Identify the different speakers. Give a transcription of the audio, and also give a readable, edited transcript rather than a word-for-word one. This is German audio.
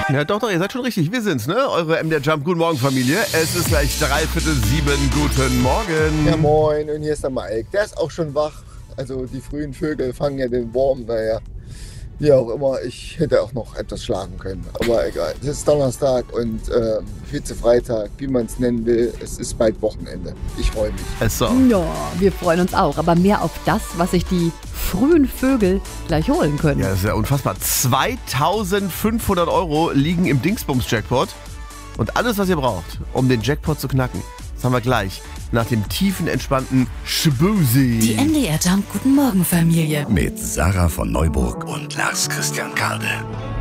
Speaker 1: Ja, doch, ihr seid schon richtig. Wir sind's, ne? Eure MDR Jump. Guten Morgen, Familie. Es ist gleich 6:45. Guten Morgen.
Speaker 2: Ja, moin. Und hier ist der Mike. Der ist auch schon wach. Also die frühen Vögel fangen ja den Wurm. Naja, wie auch immer. Ich hätte auch noch etwas schlafen können. Aber egal. Es ist Donnerstag und Vize-Freitag, wie man es nennen will. Es ist bald Wochenende. Ich freue mich.
Speaker 3: Ja, wir freuen uns auch. Aber mehr auf das, was sich die frühen Vögel gleich holen können.
Speaker 1: Ja, das ist ja unfassbar. 2.500 € liegen im Dingsbums-Jackpot. Und alles, was ihr braucht, um den Jackpot zu knacken, das haben wir gleich nach dem tiefen, entspannten Schbusi.
Speaker 4: Die MDR Jump Guten Morgen Familie.
Speaker 5: Mit Sarah von Neuburg und Lars Christian Kade.